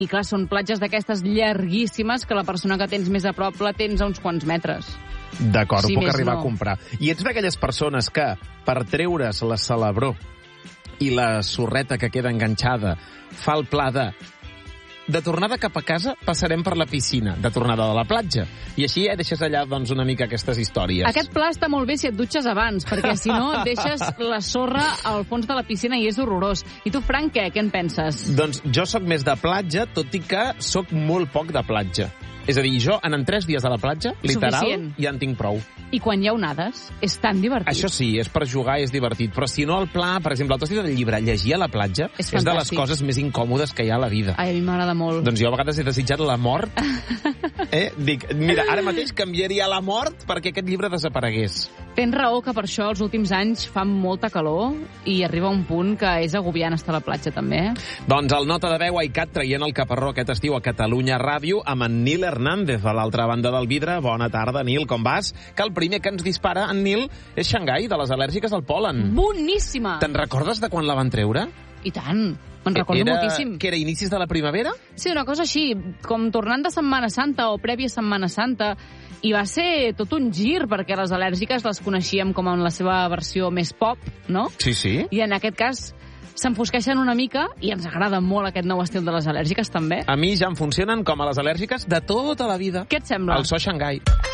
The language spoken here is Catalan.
I clar, són platges d'aquestes llarguíssimes que la persona que tens més a prop la tens a uns quants metres. D'acord, Sí, ho puc més arribar no. a comprar. I ets d'aquelles persones que, per treure's la salabror i la sorreta que queda enganxada, fa el pla de tornada cap a casa passarem per la piscina, de tornada de la platja. I així deixes allà doncs, una mica aquestes històries. Aquest pla està molt bé si et dutxes abans, perquè si no et deixes la sorra al fons de la piscina i és horrorós. I tu, Frank, què en penses? Doncs jo sóc més de platja, tot i que sóc molt poc de platja. És a dir, jo en 3 dies a la platja, literal, Suficient. ja en tinc prou. I quan hi ha onades, és tan divertit. Això sí, és per jugar i és divertit. Però si no, el pla, per exemple, el teu del llibre, llegir a la platja, És és de les fantàstic. coses més incòmodes que hi ha a la vida. Ai, a mi m'agrada molt. Doncs jo a vegades he desitjat la mort. Dic, mira, ara mateix canviaria la mort perquè aquest llibre desaparegués. Tens raó que per això els últims anys fa molta calor i arriba un punt que és agobiant estar a la platja, també. Doncs el Nota de Veu ICAT traient el caparró aquest estiu a Catalunya Ràdio amb en Nil Hernández a l'altra banda del vidre. Bona tarda, Nil, com vas? Que el primer que ens dispara, en Nil, és Xangai, de les al·lèrgiques al pol·len. Boníssima! Te'n recordes de quan la van treure? I tant, me'n recordo moltíssim. Que era inicis de la primavera? Sí, una cosa així, com tornant de Setmana Santa o prèvia Setmana Santa, i va ser tot un gir, perquè les al·lèrgiques les coneixíem com en la seva versió més pop, no? Sí, sí. I en aquest cas s'enfosqueixen una mica, i ens agrada molt aquest nou estil de les al·lèrgiques, també. A mi ja em funcionen com a les al·lèrgiques de tota la vida. Què et sembla? El so Xangai.